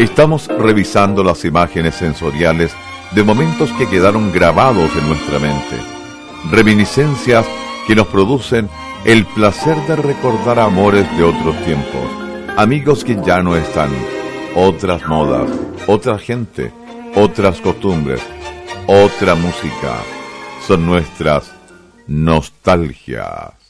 Estamos revisando las imágenes sensoriales de momentos que quedaron grabados en nuestra mente, reminiscencias que nos producen el placer de recordar amores de otros tiempos, amigos que ya no están, otras modas, otra gente, otras costumbres, otra música. Son nuestras nostalgias.